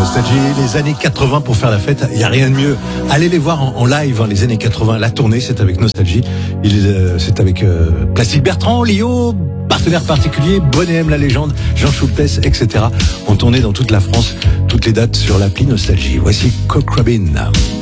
Nostalgie, les années 80 pour faire la fête, il n'y a rien de mieux. Allez les voir en live, hein, les années 80, la tournée, c'est avec Nostalgie. C'est avec Plastique Bertrand, Lio, partenaire particulier, Bonnet M, la légende, Jean Schultes, etc. On tournait dans toute la France, toutes les dates sur l'appli Nostalgie. Voici Cock Robin.